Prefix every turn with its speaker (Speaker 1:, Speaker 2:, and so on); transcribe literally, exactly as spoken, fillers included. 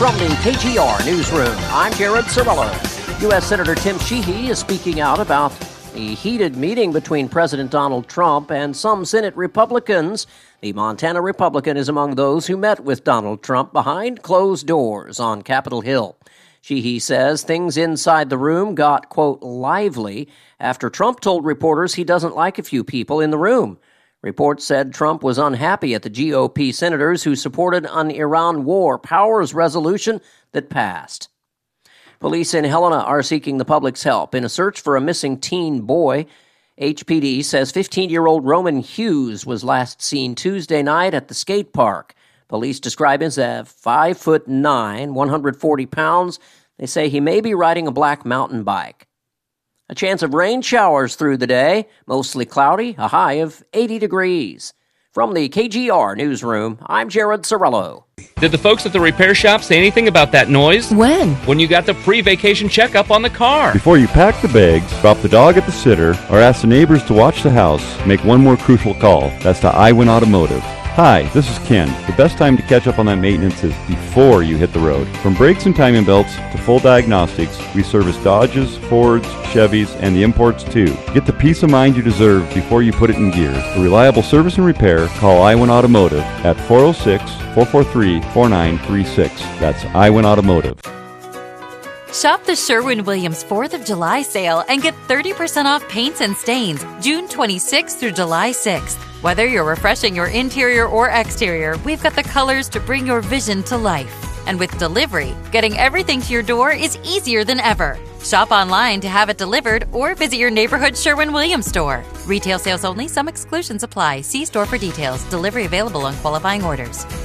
Speaker 1: From the K G R Newsroom, I'm Jared Sorello. U S. Senator Tim Sheehy is speaking out about a heated meeting between President Donald Trump and some Senate Republicans. The Montana Republican is among those who met with Donald Trump behind closed doors on Capitol Hill. Sheehy says things inside the room got, quote, lively after Trump told reporters he doesn't like a few people in the room. Reports said Trump was unhappy at the G O P senators who supported an Iran war powers resolution that passed. Police in Helena are seeking the public's help in a search for a missing teen boy. H P D says fifteen-year-old Roman Hughes was last seen Tuesday night at the skate park. Police describe him as five foot nine, one hundred forty pounds. They say he may be riding a black mountain bike. A chance of rain showers through the day, mostly cloudy, a high of eighty degrees. From the K G R Newsroom, I'm Jared Sorello.
Speaker 2: Did the folks at the repair shop say anything about that noise?
Speaker 3: When?
Speaker 2: When you got the pre-vacation checkup on the car.
Speaker 4: Before you pack the bags, drop the dog at the sitter, or ask the neighbors to watch the house, make one more crucial call. That's to iWin Automotive. Hi, this is Ken. The best time to catch up on that maintenance is before you hit the road. From brakes and timing belts to full diagnostics, we service Dodges, Fords, Chevys, and the imports too. Get the peace of mind you deserve before you put it in gear. For reliable service and repair, call iWin Automotive at four oh six, four four three, four nine three six. That's iWin Automotive.
Speaker 3: Shop the Sherwin-Williams fourth of July sale and get thirty percent off paints and stains June twenty-sixth through July sixth. Whether you're refreshing your interior or exterior, we've got the colors to bring your vision to life. And with delivery, getting everything to your door is easier than ever. Shop online to have it delivered or visit your neighborhood Sherwin-Williams store. Retail sales only. Some exclusions apply. See store for details. Delivery available on qualifying orders.